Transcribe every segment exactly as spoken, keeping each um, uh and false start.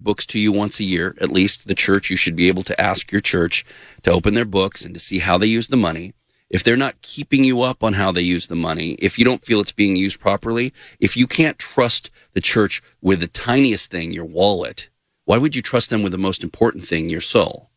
books to you once a year, at least the church. You should be able to ask your church to open their books and to see how they use the money. If they're not keeping you up on how they use the money, if you don't feel it's being used properly, if you can't trust the church with the tiniest thing, your wallet, why would you trust them with the most important thing, your soul?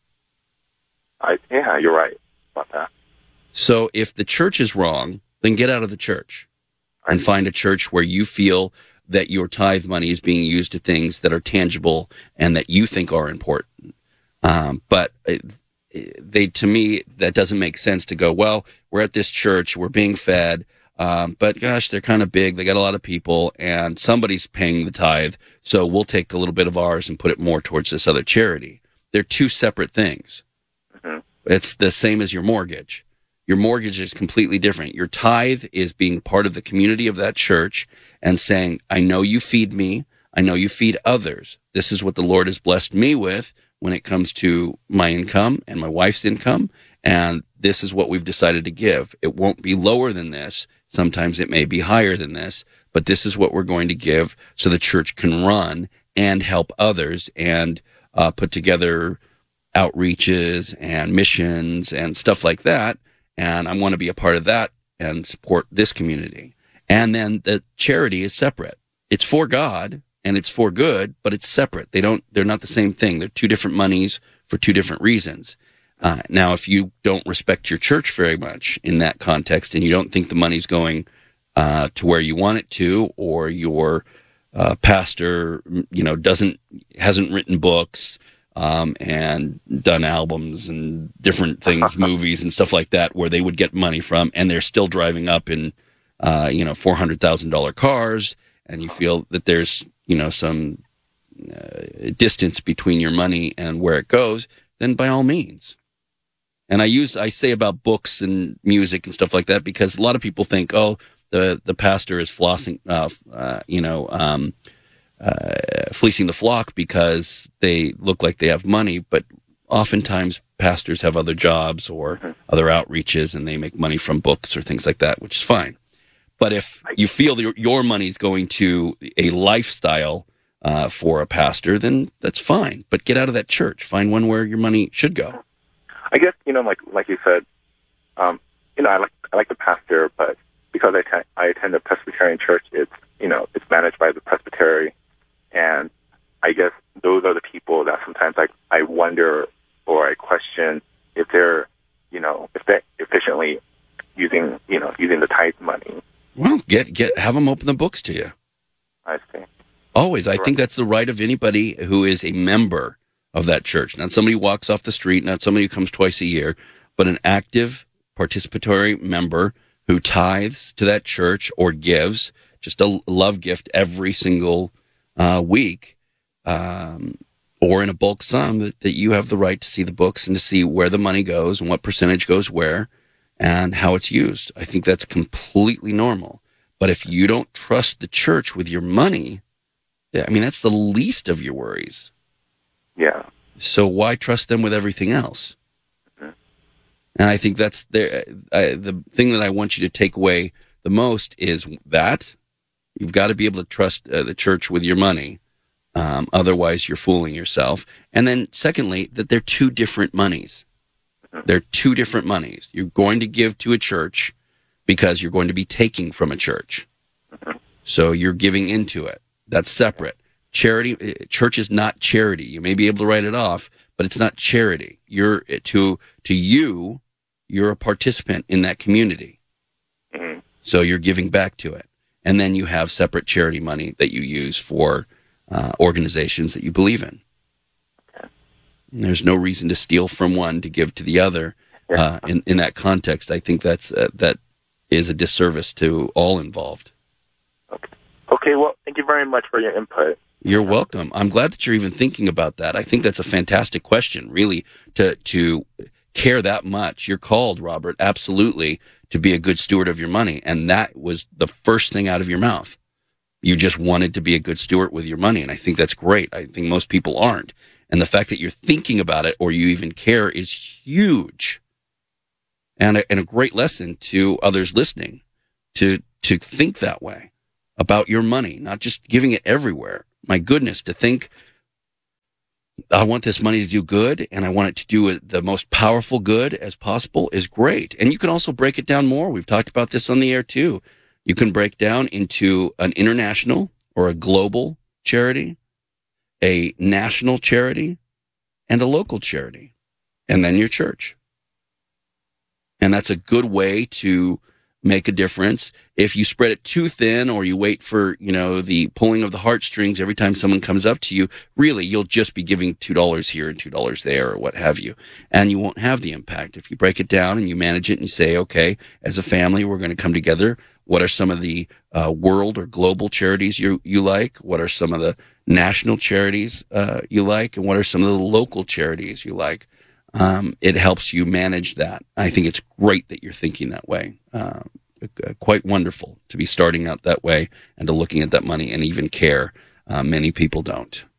I, yeah, you're right about that. So if the church is wrong, then get out of the church and find a church where you feel that your tithe money is being used to things that are tangible and that you think are important. Um, but it, they, to me, that doesn't make sense to go, well, we're at this church, we're being fed, um, but gosh, they're kind of big, they got a lot of people, and somebody's paying the tithe, so we'll take a little bit of ours and put it more towards this other charity. They're two separate things. Mm-hmm. It's the same as your mortgage. Your mortgage is completely different. Your tithe is being part of the community of that church and saying, I know you feed me, I know you feed others. This is what the Lord has blessed me with when it comes to my income and my wife's income, and this is what we've decided to give. It won't be lower than this. Sometimes it may be higher than this, but this is what we're going to give so the church can run and help others and uh, put together outreaches and missions and stuff like that, and I want to be a part of that and support this community. And then the charity is separate. It's for God, and it's for good, but it's separate. They don't, they're not the same thing. They're two different monies for two different reasons. Uh, now, if you don't respect your church very much in that context, and you don't think the money's going uh, to where you want it to, or your uh, pastor, you know, doesn't, hasn't written books, um, and done albums and different things, movies and stuff like that, where they would get money from, and they're still driving up in, uh, you know, four hundred thousand dollars cars, and you feel that there's, you know, some uh, distance between your money and where it goes, then by all means. And I use, I say about books and music and stuff like that because a lot of people think, oh, the, the pastor is flossing, uh, uh, you know, um, uh, fleecing the flock because they look like they have money. But oftentimes pastors have other jobs or other outreaches and they make money from books or things like that, which is fine. But if you feel that your money is going to a lifestyle uh, for a pastor, then that's fine. But get out of that church. Find one where your money should go. I guess, you know, like like you said, um, you know, I like I like the pastor, but because I, t- I attend a Presbyterian church, it's, you know, it's managed by the presbytery, and I guess those are the people that sometimes I I wonder or I question if they're, you know, if they're efficiently using, you know, using the tithe money. Well, get get have them open the books to you. I see. Always. I think that's the right of anybody who is a member of that church. Not somebody who walks off the street, not somebody who comes twice a year, but an active participatory member who tithes to that church or gives just a love gift every single uh, week, um, or in a bulk sum, that, that you have the right to see the books and to see where the money goes and what percentage goes where and how it's used. I think that's completely normal. But if you don't trust the church with your money, I mean, that's the least of your worries. Yeah. So why trust them with everything else? Mm-hmm. And I think that's the, uh, the thing that I want you to take away the most is that you've got to be able to trust uh, the church with your money. Um, otherwise, you're fooling yourself. And then secondly, that they're two different monies. Mm-hmm. They're two different monies. You're going to give to a church because you're going to be taking from a church. Mm-hmm. So you're giving into it. That's separate. Charity, church is not charity. You may be able to write it off, but it's not charity. You're to to you, you're a participant in that community. Mm-hmm. So you're giving back to it. And then you have separate charity money that you use for uh, organizations that you believe in. Okay. There's no reason to steal from one to give to the other. Uh, in, in that context, I think that's uh, that is a disservice to all involved. Okay. Okay, well, thank you very much for your input. You're welcome. I'm glad that you're even thinking about that. I think that's a fantastic question, really, to to care that much. You're called, Robert, absolutely, to be a good steward of your money. And that was the first thing out of your mouth. You just wanted to be a good steward with your money. And I think that's great. I think most people aren't. And the fact that you're thinking about it or you even care is huge. And a, and a great lesson to others listening to to think that way about your money, not just giving it everywhere. My goodness, to think I want this money to do good, and I want it to do it the most powerful good as possible, is great. And you can also break it down more. We've talked about this on the air too. You can break down into an international or a global charity, a national charity, and a local charity, and then your church. And that's a good way to make a difference. If you spread it too thin, or you wait for, you know, the pulling of the heartstrings every time someone comes up to you, really, you'll just be giving two dollars here and two dollars there, or what have you. And you won't have the impact. If you break it down and you manage it and you say, okay, as a family, we're going to come together. What are some of the uh, world or global charities you, you like? What are some of the national charities uh, you like? And what are some of the local charities you like? Um, it helps you manage that. I think it's great that you're thinking that way. Uh, quite wonderful to be starting out that way and to looking at that money and even care. Uh, many people don't.